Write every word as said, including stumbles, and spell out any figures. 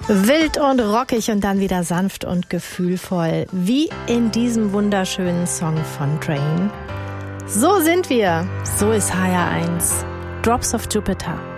Wild und rockig und dann wieder sanft und gefühlvoll, wie in diesem wunderschönen Song von Train. So sind wir, so ist H R eins. Drops of Jupiter.